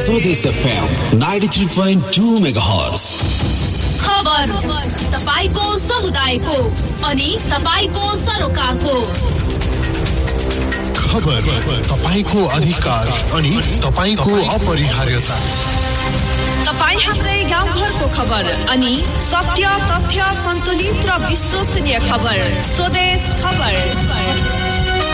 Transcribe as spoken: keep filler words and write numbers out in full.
स्वदेश FM ninety three point two megahertz. खबर तपाईको समुदायको अनि तपाईको सरोकारको। खबर तपाईको अधिकार अनि तपाईको अपरिहार्यता। तपाई हाम्रै गाउँघरको खबर अनि सत्य तथ्य सन्तुलित र विश्वसनीय खबर। स्वदेश खबर।